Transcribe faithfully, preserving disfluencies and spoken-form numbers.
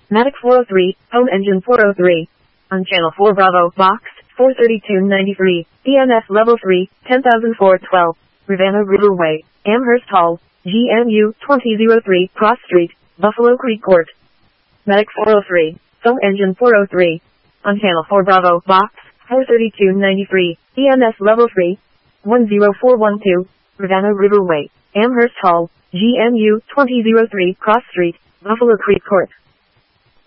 Matic four oh three, home engine four oh three. On channel four Bravo, box, four thirty-two ninety-three, E M F level three, ten thousand four hundred twelve, Ravenna Riverway, Amherst Hall, G M U twenty oh three, Cross Street, Buffalo Creek Court. Matic four oh three, home engine four oh three. On channel four Bravo, box, four thirty-two ninety-three, E M S level three, one oh four one two, Ravenna Riverway, Amherst Hall, G M U twenty oh three, Cross Street, Buffalo Creek Court.